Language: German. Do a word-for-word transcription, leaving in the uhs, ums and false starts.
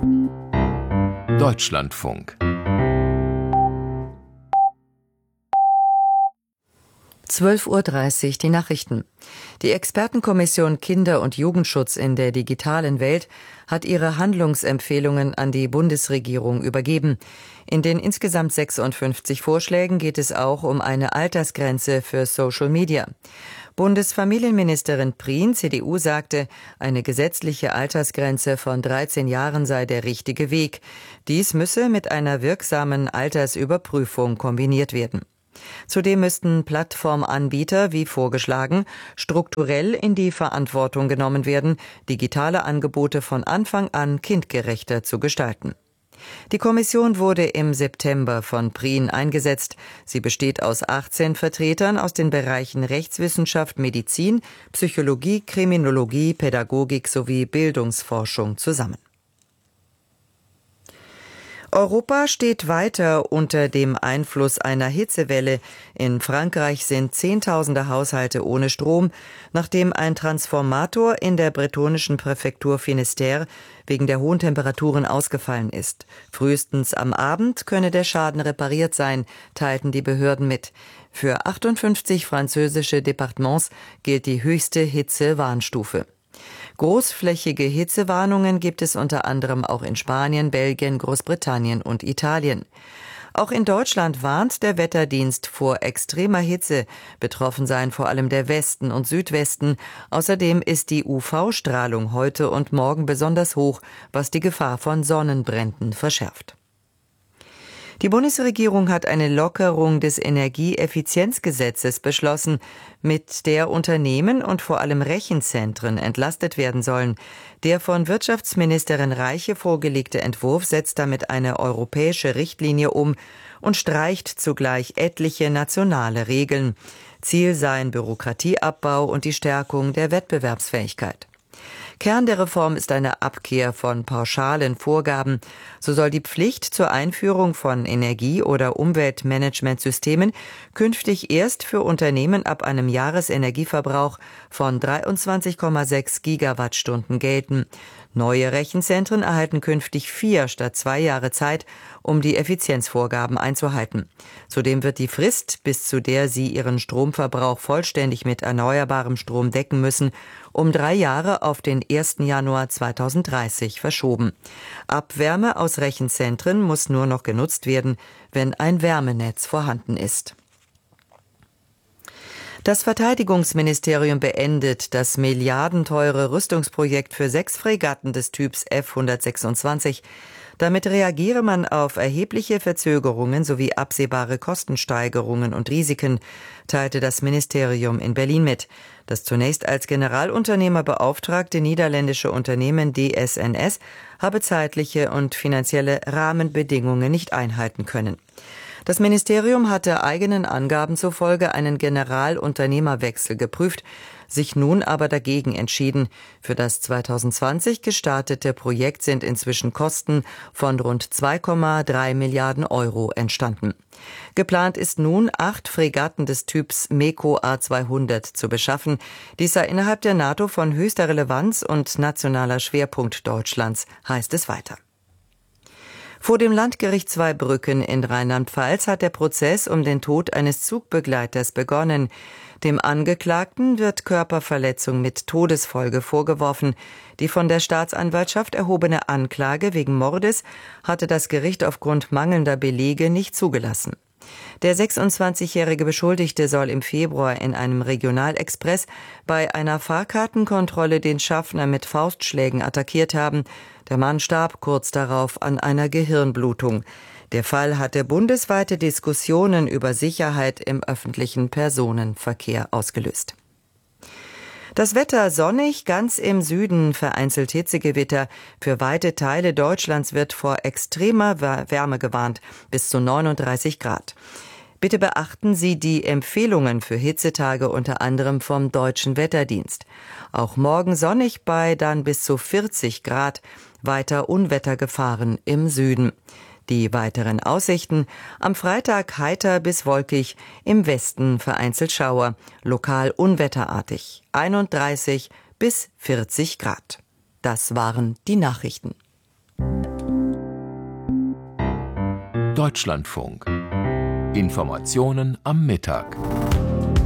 Deutschlandfunk. zwölf Uhr dreißig, die Nachrichten. Die Expertenkommission Kinder- und Jugendschutz in der digitalen Welt hat ihre Handlungsempfehlungen an die Bundesregierung übergeben. In den insgesamt sechsundfünfzig Vorschlägen geht es auch um eine Altersgrenze für Social Media. Bundesfamilienministerin Prien, C D U, sagte, eine gesetzliche Altersgrenze von dreizehn Jahren sei der richtige Weg. Dies müsse mit einer wirksamen Altersüberprüfung kombiniert werden. Zudem müssten Plattformanbieter, wie vorgeschlagen, strukturell in die Verantwortung genommen werden, digitale Angebote von Anfang an kindgerechter zu gestalten. Die Kommission wurde im September von Prien eingesetzt. Sie besteht aus achtzehn Vertretern aus den Bereichen Rechtswissenschaft, Medizin, Psychologie, Kriminologie, Pädagogik sowie Bildungsforschung zusammen. Europa steht weiter unter dem Einfluss einer Hitzewelle. In Frankreich sind Zehntausende Haushalte ohne Strom, nachdem ein Transformator in der bretonischen Präfektur Finistère wegen der hohen Temperaturen ausgefallen ist. Frühestens am Abend könne der Schaden repariert sein, teilten die Behörden mit. Für achtundfünfzig französische Departements gilt die höchste Hitzewarnstufe. Großflächige Hitzewarnungen gibt es unter anderem auch in Spanien, Belgien, Großbritannien und Italien. Auch in Deutschland warnt der Wetterdienst vor extremer Hitze. Betroffen seien vor allem der Westen und Südwesten. Außerdem ist die U V-Strahlung heute und morgen besonders hoch, was die Gefahr von Sonnenbränden verschärft. Die Bundesregierung hat eine Lockerung des Energieeffizienzgesetzes beschlossen, mit der Unternehmen und vor allem Rechenzentren entlastet werden sollen. Der von Wirtschaftsministerin Reiche vorgelegte Entwurf setzt damit eine europäische Richtlinie um und streicht zugleich etliche nationale Regeln. Ziel seien Bürokratieabbau und die Stärkung der Wettbewerbsfähigkeit. Kern der Reform ist eine Abkehr von pauschalen Vorgaben. So soll die Pflicht zur Einführung von Energie- oder Umweltmanagementsystemen künftig erst für Unternehmen ab einem Jahresenergieverbrauch von dreiundzwanzig Komma sechs Gigawattstunden gelten. Neue Rechenzentren erhalten künftig vier statt zwei Jahre Zeit, um die Effizienzvorgaben einzuhalten. Zudem wird die Frist, bis zu der sie ihren Stromverbrauch vollständig mit erneuerbarem Strom decken müssen, um drei Jahre auf den ersten Januar zweitausenddreißig verschoben. Abwärme aus Rechenzentren muss nur noch genutzt werden, wenn ein Wärmenetz vorhanden ist. Das Verteidigungsministerium beendet das milliardenteure Rüstungsprojekt für sechs Fregatten des Typs F hundertsechsundzwanzig. Damit reagiere man auf erhebliche Verzögerungen sowie absehbare Kostensteigerungen und Risiken, teilte das Ministerium in Berlin mit. Das zunächst als Generalunternehmer beauftragte niederländische Unternehmen D S N S habe zeitliche und finanzielle Rahmenbedingungen nicht einhalten können. Das Ministerium hatte eigenen Angaben zufolge einen Generalunternehmerwechsel geprüft, sich nun aber dagegen entschieden. Für das zweitausendzwanzig gestartete Projekt sind inzwischen Kosten von rund zwei Komma drei Milliarden Euro entstanden. Geplant ist nun, acht Fregatten des Typs MEKO A zweihundert zu beschaffen. Dies sei innerhalb der NATO von höchster Relevanz und nationaler Schwerpunkt Deutschlands, heißt es weiter. Vor dem Landgericht Zweibrücken in Rheinland-Pfalz hat der Prozess um den Tod eines Zugbegleiters begonnen. Dem Angeklagten wird Körperverletzung mit Todesfolge vorgeworfen. Die von der Staatsanwaltschaft erhobene Anklage wegen Mordes hatte das Gericht aufgrund mangelnder Belege nicht zugelassen. Der sechsundzwanzigjährige Beschuldigte soll im Februar in einem Regionalexpress bei einer Fahrkartenkontrolle den Schaffner mit Faustschlägen attackiert haben. Der Mann starb kurz darauf an einer Gehirnblutung. Der Fall hatte bundesweite Diskussionen über Sicherheit im öffentlichen Personenverkehr ausgelöst. Das Wetter sonnig, ganz im Süden vereinzelt Hitzegewitter. Für weite Teile Deutschlands wird vor extremer Wärme gewarnt, bis zu neununddreißig Grad. Bitte beachten Sie die Empfehlungen für Hitzetage unter anderem vom Deutschen Wetterdienst. Auch morgen sonnig bei dann bis zu vierzig Grad, weiter Unwettergefahren im Süden. Die weiteren Aussichten: am Freitag heiter bis wolkig, im Westen vereinzelt Schauer, lokal unwetterartig, einunddreißig bis vierzig Grad. Das waren die Nachrichten. Deutschlandfunk. Informationen am Mittag.